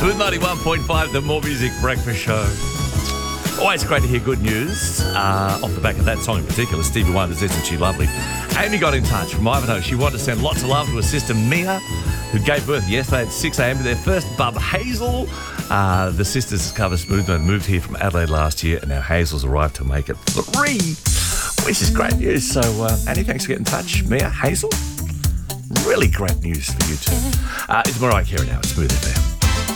Smooth 91.5, the More Music Breakfast Show. Always great to hear good news. Off the back of that song in particular, Stevie Wonder's Isn't She Lovely? Amy got in touch from Ivanhoe. She wanted to send lots of love to her sister Mia, who gave birth yesterday at 6 a.m. to their first bub, Hazel. The sisters cover Smooth and moved here from Adelaide last year, and now Hazel's arrived to make it 3, which is great news. So, Annie, thanks for getting in touch. Mia, Hazel, really great news for you too. It's Mariah Carey now at Smooth FM.